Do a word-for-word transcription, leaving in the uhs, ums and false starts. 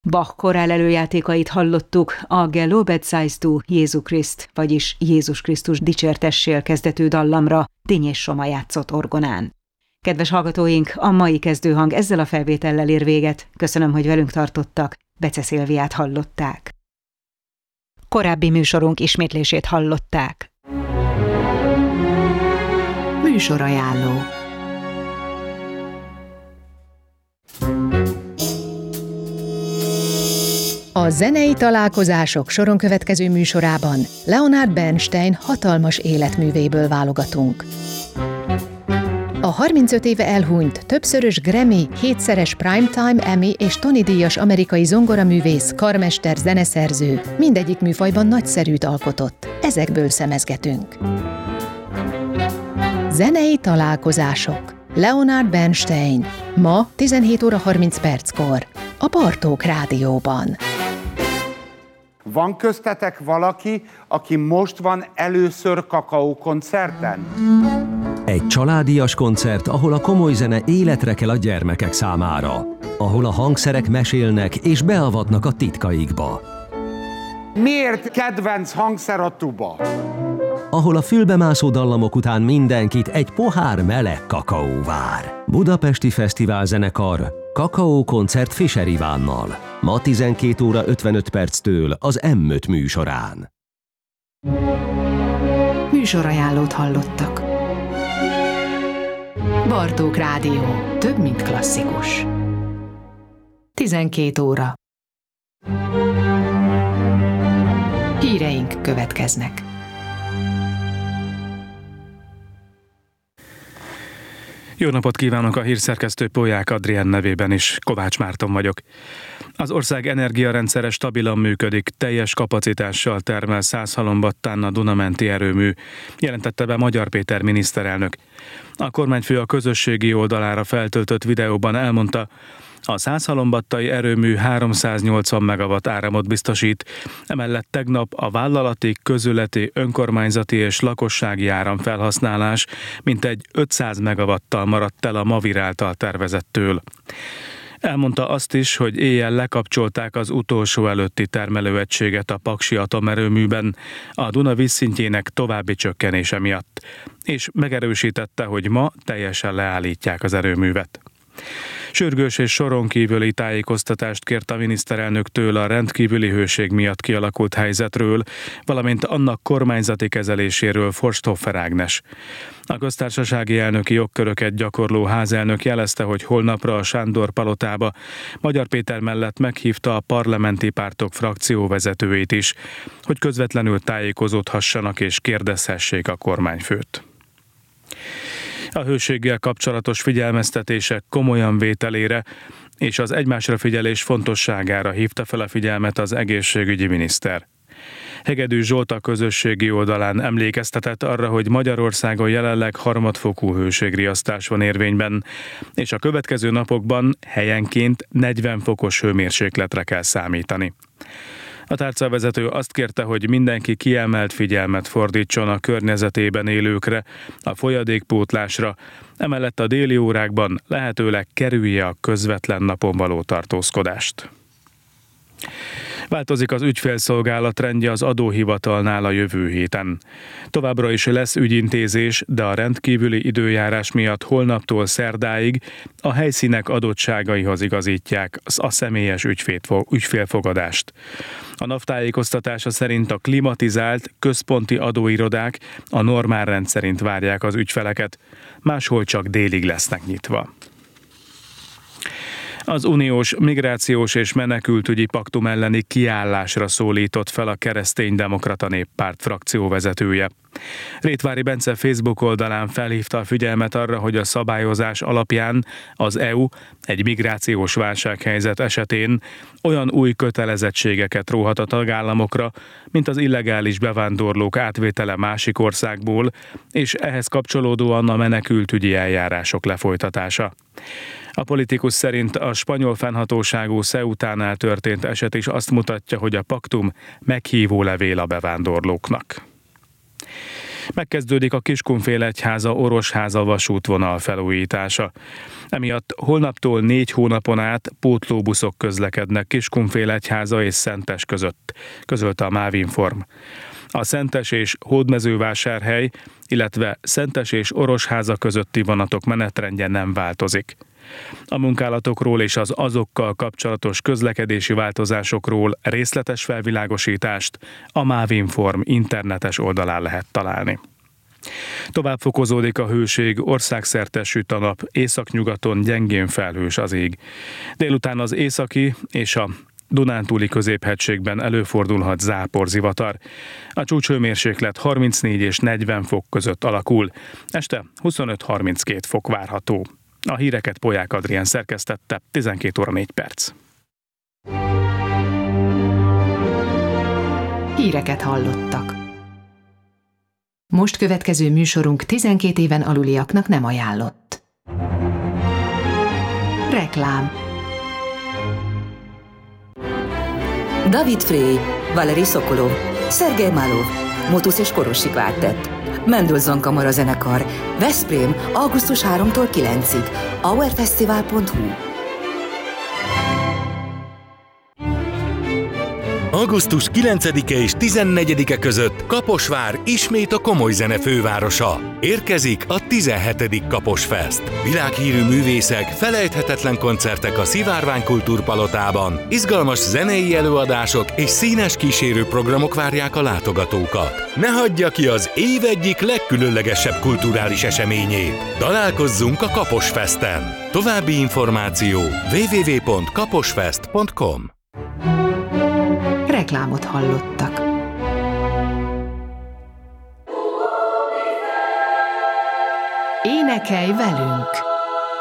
Bach korál előjátékait hallottuk a Gelobet seist du Jézus Kriszt, vagyis Jézus Krisztus dicsértessél kezdetű dallamra Dinyés Soma játszott orgonán. Kedves hallgatóink, a mai kezdőhang ezzel a felvétellel ér véget. Köszönöm, hogy velünk tartottak. Bece Szilviát hallották. Korábbi műsorunk ismétlését hallották. Műsorajánló. A zenei találkozások soron következő műsorában Leonard Bernstein hatalmas életművéből válogatunk. A harmincöt éve elhunyt, többszörös Grammy, hétszeres Primetime Emmy és Tony díjas amerikai zongoraművész, karmester, zeneszerző, mindegyik műfajban nagyszerűt alkotott. Ezekből szemezgetünk. Zenei találkozások. Leonard Bernstein. Ma tizenhét óra harminc perckor. A Bartók Rádióban. Van köztetek valaki, aki most van először kakaókoncerten? Egy családias koncert, ahol a komoly zene életre kell a gyermekek számára. Ahol a hangszerek mesélnek és beavatnak a titkaikba. Miért kedvenc hangszer a tuba? Ahol a fülbemászó dallamok után mindenkit egy pohár meleg kakaó vár. Budapesti Fesztiválzenekar, kakaókoncert Fischer Ivánnal. Ma tizenkét óra ötvenöt perctől az M öt műsorán. Műsorajánlót hallottak. Bartók Rádió. Több, mint klasszikus. tizenkét óra. Híreink következnek. Jó napot kívánok, a hírszerkesztő Pólyák Adrián nevében is, Kovács Márton vagyok. Az ország energiarendszere stabilan működik, teljes kapacitással termel száz halombattán a Duna-menti erőmű, jelentette be Magyar Péter miniszterelnök. A kormányfő a közösségi oldalára feltöltött videóban elmondta, a száz halombattai erőmű háromszáznyolcvan megawatt áramot biztosít, emellett tegnap a vállalati, közületi, önkormányzati és lakossági áramfelhasználás mintegy ötszáz megawattal maradt el a Mavir által tervezettől. Elmondta azt is, hogy éjjel lekapcsolták az utolsó előtti termelőegységet a paksi atomerőműben a Duna vízszintjének további csökkenése miatt, és megerősítette, hogy ma teljesen leállítják az erőművet. Sürgős és soron kívüli tájékoztatást kért a miniszterelnöktől a rendkívüli hőség miatt kialakult helyzetről, valamint annak kormányzati kezeléséről Forsthoffer Ágnes. A köztársasági elnöki jogköröket gyakorló házelnök jelezte, hogy holnapra a Sándor palotába Magyar Péter mellett meghívta a parlamenti pártok frakcióvezetőit is, hogy közvetlenül tájékozódhassanak és kérdezhessék a kormányfőt. A hőséggel kapcsolatos figyelmeztetések komolyan vételére és az egymásra figyelés fontosságára hívta fel a figyelmet az egészségügyi miniszter. Hegedű Zsolt a közösségi oldalán emlékeztetett arra, hogy Magyarországon jelenleg harmadfokú hőségriasztás van érvényben, és a következő napokban helyenként negyven fokos hőmérsékletre kell számítani. A tárcavezető azt kérte, hogy mindenki kiemelt figyelmet fordítson a környezetében élőkre, a folyadékpótlásra, emellett a déli órákban lehetőleg kerülje a közvetlen napon való tartózkodást. Változik az ügyfélszolgálat rendje az adóhivatalnál a jövő héten. Továbbra is lesz ügyintézés, de a rendkívüli időjárás miatt holnaptól szerdáig a helyszínek adottságaihoz igazítják a személyes ügyfélfogadást. A NAV tájékoztatása szerint a klimatizált, központi adóirodák a normál rend szerint várják az ügyfeleket, máshol csak délig lesznek nyitva. Az uniós migrációs és menekültügyi paktum elleni kiállásra szólított fel a Kereszténydemokrata Néppárt frakcióvezetője. Rétvári Bence Facebook oldalán felhívta a figyelmet arra, hogy a szabályozás alapján az é u egy migrációs válsághelyzet esetén olyan új kötelezettségeket róhat a tagállamokra, mint az illegális bevándorlók átvétele másik országból, és ehhez kapcsolódóan a menekültügyi eljárások lefolytatása. A politikus szerint a spanyol fennhatóságú Ceutánál történt eset is azt mutatja, hogy a paktum meghívó levél a bevándorlóknak. Megkezdődik a Kiskunfélegyháza-Orosháza vasútvonal felújítása. Emiatt holnaptól négy hónapon át pótlóbuszok közlekednek Kiskunfélegyháza és Szentes között, közölte a Mávinform. A Szentes és Hódmezővásárhely, illetve Szentes és Orosháza közötti vonatok menetrendje nem változik. A munkálatokról és az azokkal kapcsolatos közlekedési változásokról részletes felvilágosítást a Mávinform internetes oldalán lehet találni. Tovább fokozódik a hőség, országszerte süt a nap, északnyugaton gyengén felhős az ég. Délután az északi és a Dunántúli középhegységben előfordulhat záporzivatar. A csúcshőmérséklet harmincnégy és negyven fok között alakul. Este huszonöt-harminckét fok várható. A híreket Polyák Adrián szerkesztette, tizenkét óra négy perc. Híreket hallottak. Most következő műsorunk tizenkét éven aluliaknak nem ajánlott. Reklám. David Frey, Valeri Sokolov, Szergej Málov, Motusz és Korosi Kvártett, Mendelssohn Kamara zenekar, Veszprém, augusztus harmadikától kilencedikéig, auerfesztivál pont hu. augusztus kilencedike és tizennegyedike között Kaposvár ismét a komoly zene fővárosa. Érkezik a tizenhetedik Kaposfest. Világhírű művészek, felejthetetlen koncertek a Szivárvány Kultúrpalotában, izgalmas zenei előadások és színes kísérőprogramok várják a látogatókat. Ne hagyja ki az év egyik legkülönlegesebb kulturális eseményét. Találkozzunk a Kaposfesten. További információ double-u double-u double-u pont kaposfest pont com. Reklámot hallottak. Énekelj velünk!